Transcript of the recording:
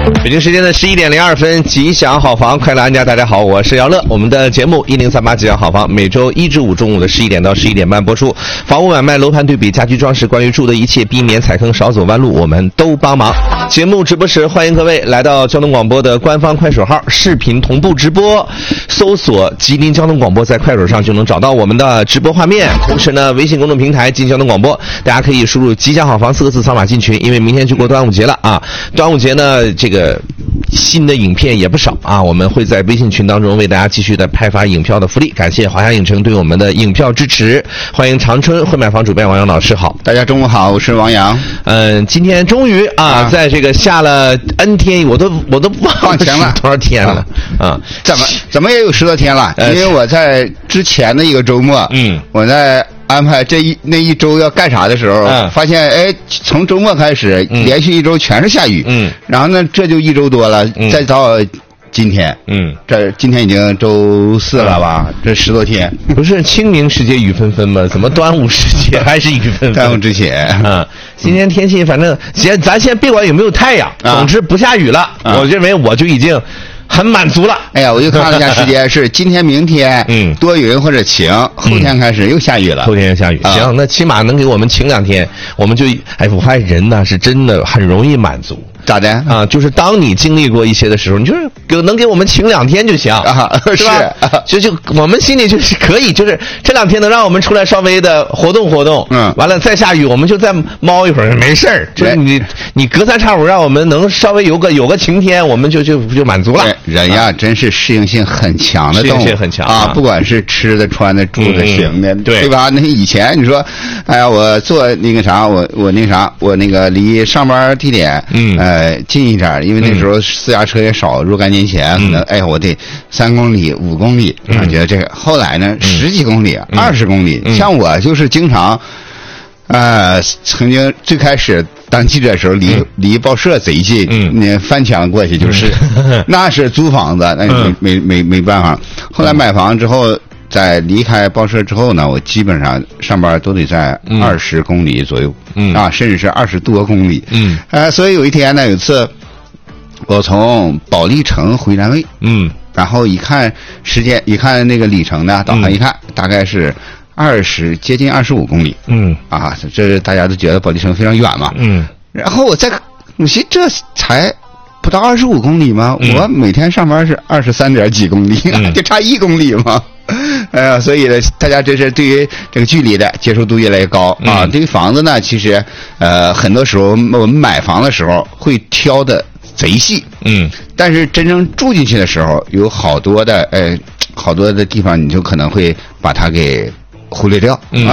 北京时间的11:02，吉祥好房，快乐安家。大家好，我是姚乐。我们的节目1038吉祥好房，每周1至5中午的11点到11点半播出。房屋买卖、楼盘对比、家居装饰，关于住的一切，避免踩坑、少走弯路，我们都帮忙。节目直播时，欢迎各位来到交通广播的官方快手号，视频同步直播，搜索吉林交通广播，在快手上就能找到我们的直播画面。同时呢，微信公众平台吉林交通广播，大家可以输入吉祥好房4个字扫码进群，因为明天就过端午节了啊。端午节呢，这个新的影片也不少啊，我们会在微信群当中为大家继续的派发影票的福利。感谢华夏影城对我们的影票支持，欢迎长春会买房主编王洋老师好。 大家中午好，我是王洋。 今天终于在这个下了 N 天，我都忘了是多少天了啊？ 怎么也有10多天了？因为我在之前的一个周末，我在安排那一周要干啥的时候，发现从周末开始，连续1周全是下雨，然后呢这就1周多了，再到今天，今天已经周4了吧？这10多天， 不是清明时节雨纷纷吗？怎么端午时节还是雨纷纷？ 端午之前啊，今天天气反正咱先别管有没有太阳，总之不下雨了，我认为我就已经很满足了。 哎呀，我又看了一下时间，是今天、明天，多云或者晴，后天开始又下雨了。 后天下雨，行，那起码能给我们晴2天，我们就我发现人呢是真的很容易满足。 咋的啊？就是当你经历过一些的时候，你就是能给我们请2天就行啊， 是吧？就我们心里就是可以，就是这2天能让我们出来稍微的活动活动，完了再下雨，我们就再猫一会儿，没事儿。就是你隔3差5让我们能稍微有个晴天，我们就满足了。 人呀，真是适应性很强的动物， 适应性很强啊！不管是吃的、穿的、住的、行的，对吧？那以前你说，哎呀，我做那个啥，我那个离上班地点，近一点，因为那时候私家车也少，若干年前可能我得3公里、5公里，觉得这个。后来呢，10几公里、20公里，像我就是经常，曾经最开始当记者的时候，离报社贼近，你翻墙过去就是，那是租房子，那没办法。后来买房之后，在离开报社之后呢，我基本上上班都得在20公里左右，甚至是20多公里，所以有一天呢，有一次我从保利城回单位，然后一看时间，一看那个里程呢，导航一看，大概是接近25公里，这大家都觉得保利城非常远嘛，然后我寻思这才不到25公里吗？我每天上班是23点几公里，就差1公里嘛。所以呢，大家这是对于这个距离的接受度越来越高啊。这个房子呢，其实很多时候我们买房的时候会挑的贼细，但是真正住进去的时候，有好多的地方你就可能会把它给忽略掉